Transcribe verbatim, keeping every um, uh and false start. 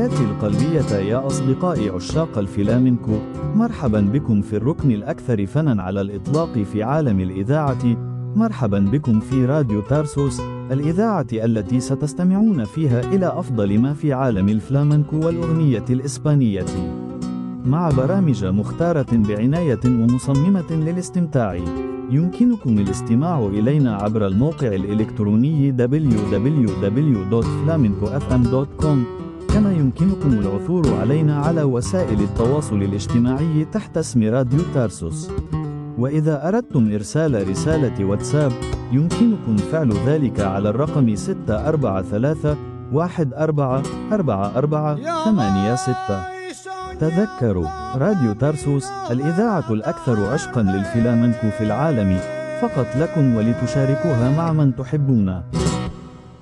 تحياتي القلبية يا أصدقائي عشاق الفلامنكو، مرحبا بكم في الركن الأكثر فناً على الإطلاق في عالم الإذاعة. مرحبا بكم في راديو تارسوس، الإذاعة التي ستستمعون فيها إلى أفضل ما في عالم الفلامنكو والأغنية الإسبانية، مع برامج مختارة بعناية ومصممة للاستمتاع. يمكنكم الاستماع إلينا عبر الموقع الإلكتروني دبليو دبليو دبليو دوت فلامنكو اف ام دوت كوم، كما يمكنكم العثور علينا على وسائل التواصل الاجتماعي تحت اسم راديو تارسوس. وإذا أردتم إرسال رسالة واتساب يمكنكم فعل ذلك على الرقم ستة أربعة ثلاثة واحد أربعة أربعة أربعة ثمانية ستة. تذكروا، راديو تارسوس الإذاعة الأكثر عشقاً للفلامنكو في العالم، فقط لكم ولتشاركوها مع من تحبون.